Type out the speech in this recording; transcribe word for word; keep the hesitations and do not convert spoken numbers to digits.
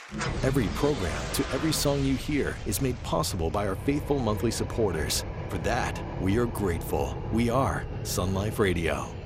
Every program to every song you hear is made possible by our faithful monthly supporters. For that, we are grateful. We are Sun Life Radio.